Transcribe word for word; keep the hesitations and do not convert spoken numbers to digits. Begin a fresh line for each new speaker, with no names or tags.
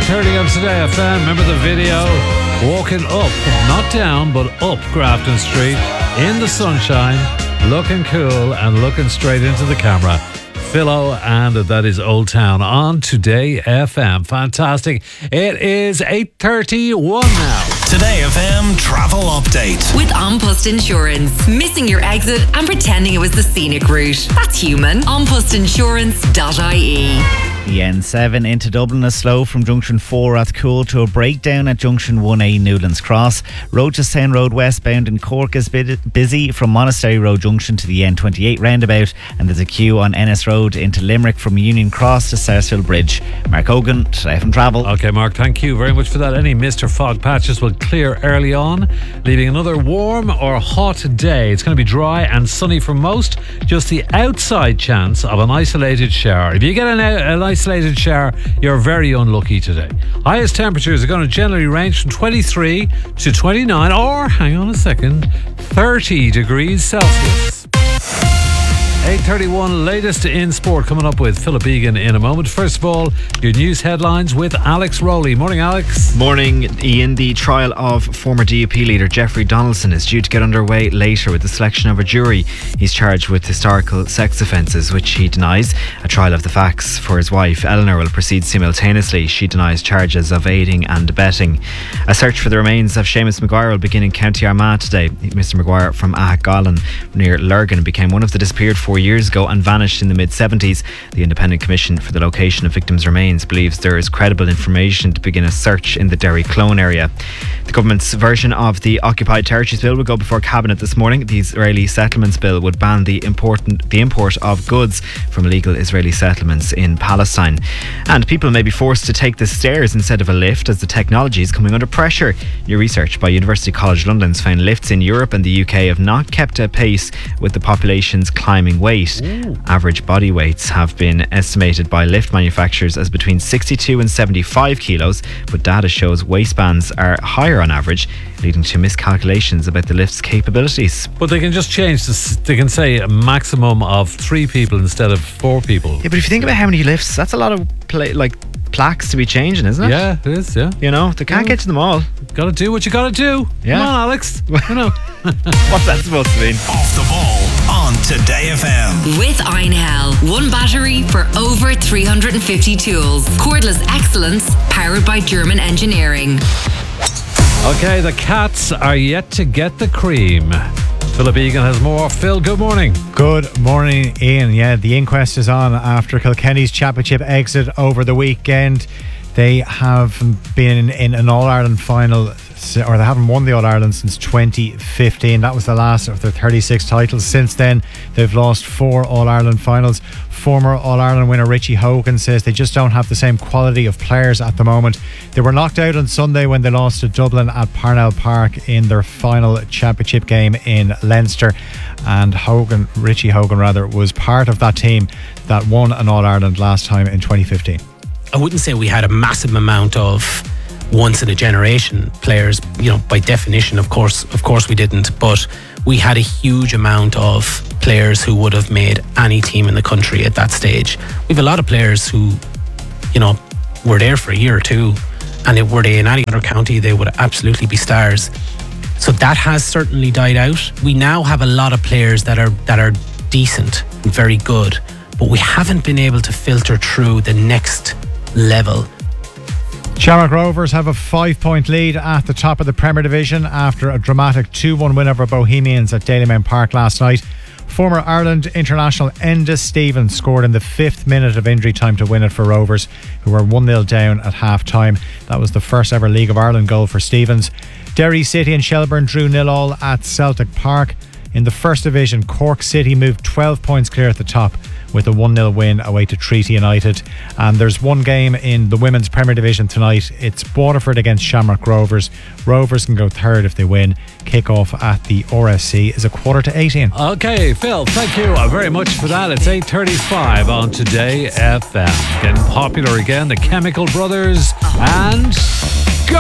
thirty on Today F M. Remember the video? Walking up, not down, but up Grafton Street in the sunshine, looking cool and looking straight into the camera. Philo, and that is Old Town on Today F M. Fantastic. It is eight thirty-one now.
Today F M travel update.
With An Post Insurance. Missing your exit and pretending it was the scenic route. That's human. an post insurance dot I E.
The N seven into Dublin is slow from Junction four at Cool to a breakdown at Junction one A Newlands Cross. Rochestown Road westbound in Cork is busy from Monastery Road Junction to the N twenty-eight roundabout, and there's a queue on Ennis Road into Limerick from Union Cross to Sarsfield Bridge. Mark Hogan, Today F M Travel.
Okay, Mark, thank you very much for that. Any Mister Fog patches will clear early on, leaving another warm or hot day. It's going to be dry and sunny for most. Just the outside chance of an isolated shower. If you get an, an isolated shower, you're very unlucky today. Highest temperatures are going to generally range from twenty-three to twenty-nine, or, hang on a second, thirty degrees Celsius. eight thirty-one, latest in sport coming up with Philip Egan in a moment. First of all, your news headlines with Alex Rowley. Morning, Alex.
Morning, Ian. The trial of former D U P leader Jeffrey Donaldson is due to get underway later with the selection of a jury. He's charged with historical sex offences, which he denies. A trial of the facts for his wife, Eleanor, will proceed simultaneously. She denies charges of aiding and abetting. A search for the remains of Seamus Maguire will begin in County Armagh today. Mister Maguire from Ahagollan near Lurgan became one of the disappeared four years ago and vanished in the mid-seventies. The Independent Commission for the Location of Victims' Remains believes there is credible information to begin a search in the Derry Clone area. The government's version of the Occupied Territories Bill will go before Cabinet this morning. The Israeli Settlements Bill would ban the important the import of goods from illegal Israeli settlements in Palestine. And people may be forced to take the stairs instead of a lift as the technology is coming under pressure. New research by University College London has found lifts in Europe and the U K have not kept a pace with the population's climbing weight. Ooh. Average body weights have been estimated by lift manufacturers as between sixty-two and seventy-five kilos, but data shows waistbands are higher on average, leading to miscalculations about the lift's capabilities.
But they can just change this. They can say a maximum of three people instead of four people.
Yeah, but if you think about how many lifts, that's a lot of play, like plaques to be changing, isn't it?
Yeah, it is, yeah.
You know, they can't
yeah.
get to them all.
Gotta do what you gotta do.
Yeah.
Come on, Alex. You know.
What's that supposed to mean?
Off the ball on Today F M.
With Einhell. One battery for over three hundred fifty tools. Cordless excellence powered by German engineering.
Okay, the Cats are yet to get the cream. Philip Egan has more. Phil, good morning.
Good morning, Ian. Yeah, the inquest is on after Kilkenny's championship exit over the weekend. They have been in an All-Ireland final, or they haven't won the All-Ireland since twenty fifteen. That was the last of their thirty-six titles. Since then, they've lost four All-Ireland finals. Former All-Ireland winner Richie Hogan says they just don't have the same quality of players at the moment. They were knocked out on Sunday when they lost to Dublin at Parnell Park in their final championship game in Leinster. And Hogan, Richie Hogan rather, was part of that team that won an All-Ireland last time in twenty fifteen.
I wouldn't say we had a massive amount of once in a generation players, you know, by definition, of course, of course we didn't, but we had a huge amount of players who would have made any team in the country at that stage. We have a lot of players who, you know, were there for a year or two, and if were they in any other county, they would absolutely be stars. So that has certainly died out. We now have a lot of players that are that are decent and very good, but we haven't been able to filter through the next level.
Shamrock Rovers have a five-point lead at the top of the Premier Division after a dramatic two one win over Bohemians at Dalymount Park last night. Former Ireland international Enda Stevens scored in the fifth minute of injury time to win it for Rovers, who were one nil down at half-time. That was the first ever League of Ireland goal for Stevens. Derry City and Shelbourne drew nil all at Celtic Park. In the First Division, Cork City moved twelve points clear at the top with a one nil win away to Treaty United. And there's one game in the Women's Premier Division tonight. It's Waterford against Shamrock Rovers. Rovers can go third if they win. Kick-off at the R S C is a quarter to eighteen.
Okay, Phil, thank you very much for that. It's eight thirty-five on Today F M. Getting popular again, the Chemical Brothers and...